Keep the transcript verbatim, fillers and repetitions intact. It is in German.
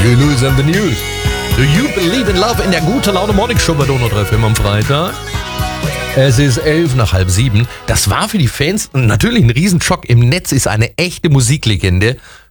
Huey Lewis and the News. Do you believe in love in der gute Laune Morning Show bei Donau drei F M am Freitag? Es ist elf nach halb sieben. Das war für die Fans natürlich ein Riesenschock. Im Netz ist eine echte Musiklegende